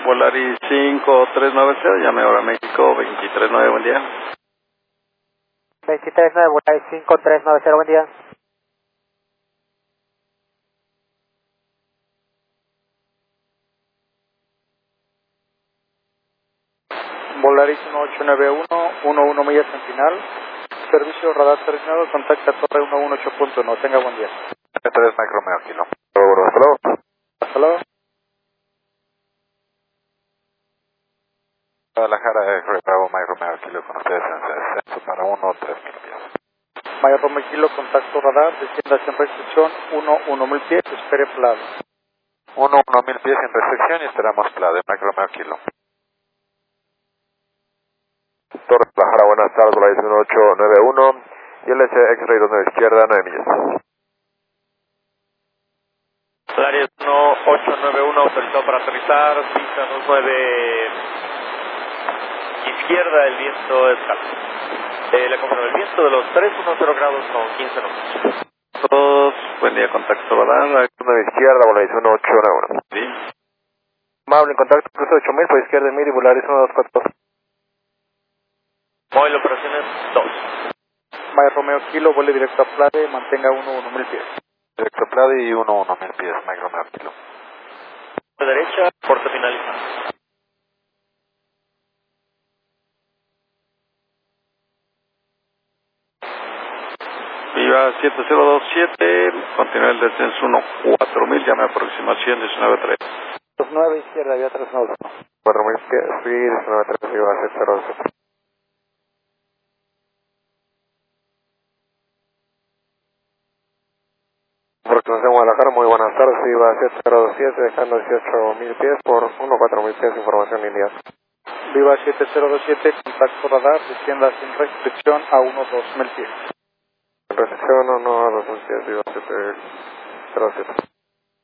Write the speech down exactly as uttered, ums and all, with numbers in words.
Volaris cinco tres nueve cero, llame ahora a México, veintitrés nueve, buen día. veintitrés nueve, Volaris cinco tres nueve cero, buen día. Volaris uno ocho nueve uno, uno uno millas en final. Servicio radar terminado, contacta Torre uno uno ocho punto uno, tenga buen día. tres Mike Romeo Kilo. Hasta luego. Hasta luego. Guadalajara, X-Ray Bravo, Mike Romeo Kilo con ustedes en censo para uno tres mil pies. Mayor Romeo Kilo, contacto radar, descienda sin restricción, uno uno mil pies, espere plano. uno uno mil pies sin restricción y esperamos plano, Mike Romeo Kilo. Torre Guadalajara, buenas tardes, Volaris uno ocho nueve uno, y L C X-Ray dos nueve izquierda, nueve millas. Volaris uno ocho nueve uno, autorizado para aterrizar, pista dos nueve izquierda, el viento es calmo. Eh, le confirmo el viento de los tres diez grados con quince nudos. Todos, buen día, contacto radar. nueve izquierda, Volaris uno ocho nueve uno. Sí. Amable, en contacto cruce ocho mil, por izquierda mil y Volaris uno dos cuatro dos. Móvil operaciones dos. Mayor Romeo Kilo, vuele directo a Plade, mantenga uno uno mil pies. Directo Plade y uno uno mil pies, Mike Romeo Kilo. De derecha, porte finalizado. Viva siete cero dos siete, continúa el descenso uno cuatro mil, llame a aproximación diecinueve tres. dos nueve izquierda, vía tres nueve. cuatro mil pies, sí, diecinueve tres, iba a ser cero dos. Aproximación Guadalajara, muy buenas tardes, iba a ser cero dos siete, dejando dieciocho mil pies por uno cuatro mil pies, información lineal. Viva siete cero dos siete, contacto radar, descienda sin restricción a uno dos mil pies. Recepción uno dos mil pies, iba a ser cero siete.